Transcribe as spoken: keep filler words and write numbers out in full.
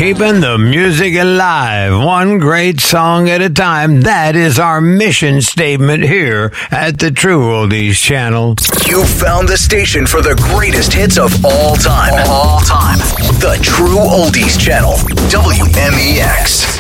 Keeping the music alive, one great song at a time. That is our mission statement here at the True Oldies Channel. You found the station for the greatest hits of all time. All time. The True Oldies Channel. W M E X.